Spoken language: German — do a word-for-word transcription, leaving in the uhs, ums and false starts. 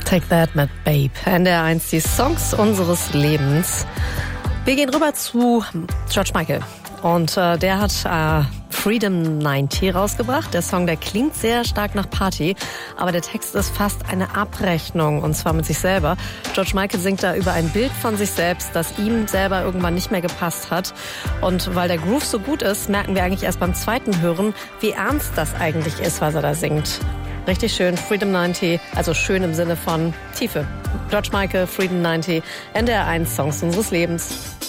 Take That mit Babe. N D R eins, die Songs unseres Lebens. Wir gehen rüber zu George Michael. Und äh, der hat äh, Freedom neunzig rausgebracht. Der Song, der klingt sehr stark nach Party, aber der Text ist fast eine Abrechnung, und zwar mit sich selber. George Michael singt da über ein Bild von sich selbst, das ihm selber irgendwann nicht mehr gepasst hat. Und weil der Groove so gut ist, merken wir eigentlich erst beim zweiten Hören, wie ernst das eigentlich ist, was er da singt. Richtig schön, Freedom neunzig, also schön im Sinne von Tiefe. George Michael, Freedom neunzig, N D R eins, Songs unseres Lebens.